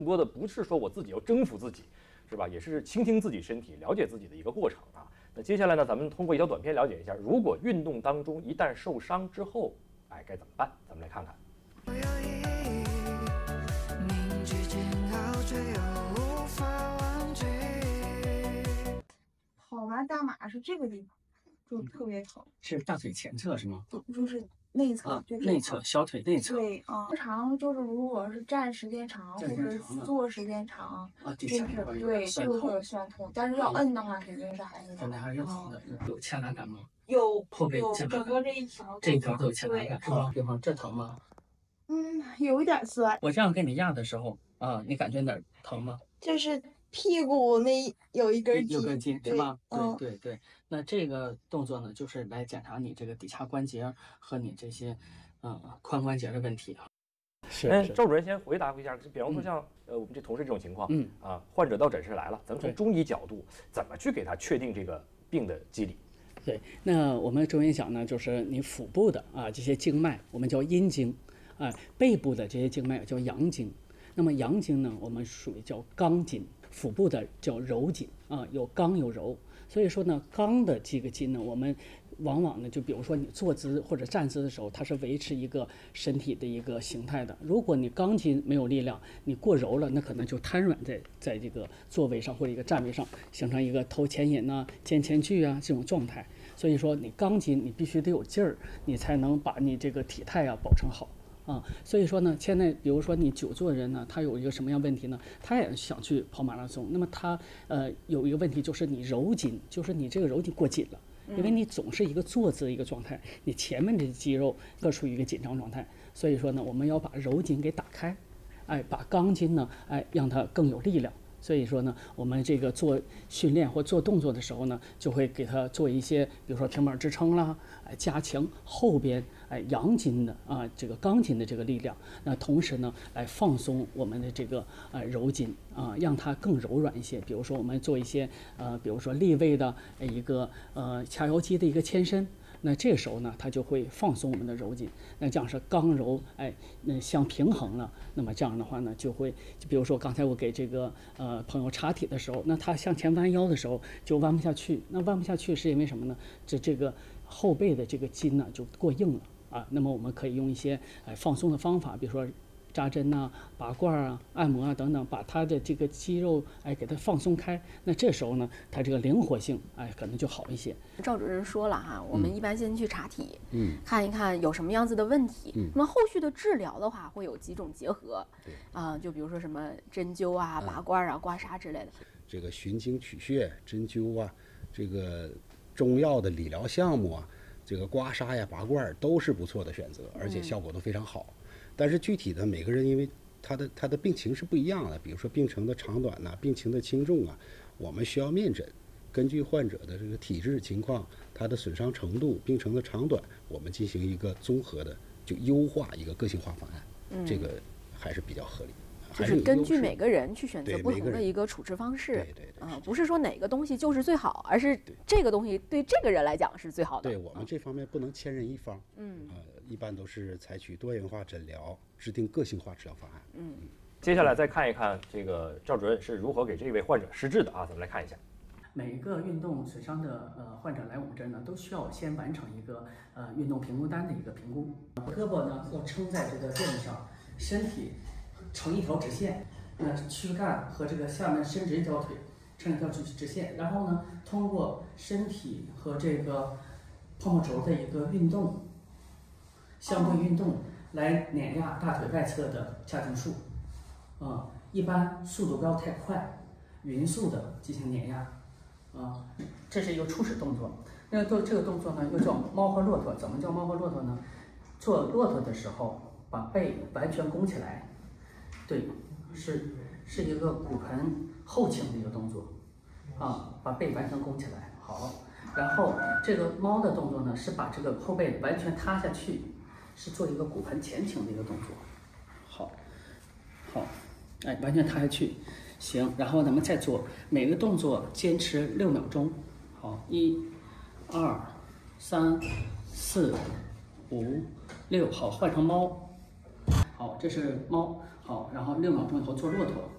更多的不是说我自己要征服自己，是吧？也是倾听自己身体，了解自己的一个过程啊。那接下来呢，咱们通过一条短片了解一下，如果运动当中一旦受伤之后，该怎么办？咱们来看看。 跑完大马是这个地方，就特别疼， 是大腿前侧是吗？ 就是内侧， 啊， 就是内侧，小腿内侧。 对啊，通常就是如果是站时间长或者坐时间长，就是对这个会有酸痛，但是要摁的话肯定是还是肯定还是疼的。有牵拉感吗？ 有， 后背有，整个这一条都有牵拉感，是吧？比方这疼吗？ 有一点酸。 我这样给你压的时候啊，你感觉哪儿疼吗？ 就是屁股那有一根筋，是吧？对。那这个动作呢，就是来检查你这个骶髂关节和你这些髋关节的问题。 是。赵主任先回答一下，比方说像我们这同事这种情况，患者到诊室来了，咱们从中医角度怎么去给他确定这个病的机理？ 对，那我们中医讲呢，就是你腹部的这些经脉，我们叫阴经，背部的这些经脉叫阳经。那么阳经呢，我们属于叫刚筋，腹部的叫柔筋有刚有柔。所以说呢，刚的这个筋呢，我们往往呢，就比如说你坐姿或者站姿的时候，它是维持一个身体的一个形态的。如果你刚筋没有力量，你过柔了，那可能就瘫软在这个座位上或者一个站位上，形成一个头前引肩前锯这种状态。所以说你刚筋你必须得有劲儿，你才能把你这个体态保持好。所以说呢，现在比如说你久坐人呢，他有一个什么样问题呢？他也想去跑马拉松，那么他有一个问题就是你柔筋，就是你这个柔筋过紧了，因为你总是一个坐姿一个状态，你前面的肌肉各处于一个紧张状态，所以说呢，我们要把柔筋给打开，把刚筋呢，让它更有力量。所以说呢，我们这个做训练或做动作的时候呢，就会给它做一些，比如说平板支撑啦，加强后边阳筋的这个刚筋的这个力量。那同时呢，来放松我们的这个柔筋让它更柔软一些。比如说我们做一些比如说立位的一个髂腰肌的一个牵伸。那这个时候呢，它就会放松我们的柔筋，那这样是刚柔相平衡了。那么这样的话呢，就比如说刚才我给这个朋友查体的时候，那他向前弯腰的时候就弯不下去，那弯不下去是因为什么呢？这个后背的这个筋呢就过硬了那么我们可以用一些放松的方法，比如说扎针拔罐按摩等等，把它的这个肌肉给它放松开。那这时候呢，它这个灵活性可能就好一些。 赵主任说了哈，我们一般先去查体，看一看有什么样子的问题。那么后续的治疗的话，会有几种结合，就比如说什么针灸拔罐刮痧之类的。 这个循经取穴、针灸这个中药的理疗项目这个刮痧拔罐都是不错的选择，而且效果都非常好。但是具体的每个人因为他的病情是不一样的，比如说病程的长短病情的轻重我们需要面诊，根据患者的这个体质情况、他的损伤程度、病程的长短，我们进行一个综合的就优化一个个性化方案，这个还是比较合理。 就是根据每个人去选择不同的一个处置方式，不是说哪个东西就是最好，而是这个东西对这个人来讲是最好的。 对，我们这方面不能千人一方，一般都是采取多元化诊疗，制定个性化治疗方案。 接下来再看一看这个赵主任是如何给这位患者施治的咱们来看一下。 每一个运动损伤的患者来我们这儿呢，都需要先完成一个运动评估单的一个评估。胳膊呢要撑在这个垫子上，身体成一条直线，躯干和这个下面伸直一条腿，成一条直线。然后呢，通过身体和这个泡沫轴的一个运动，相对运动来碾压大腿外侧的髂胫束。一般速度不要太快，匀速的进行碾压。这是一个初始动作。那做这个动作呢，又叫猫和骆驼。怎么叫猫和骆驼呢？做骆驼的时候，把背完全弓起来。对，是一个骨盆后倾的一个动作，把背完全弓起来。好，然后这个猫的动作呢，是把这个后背完全塌下去，是做一个骨盆前倾的一个动作。好，完全塌下去。行，然后咱们再做每个动作坚持6秒钟。好，1、2、3、4、5、6，好，换成猫。好，这是猫。好，然后6秒钟以后做骆驼。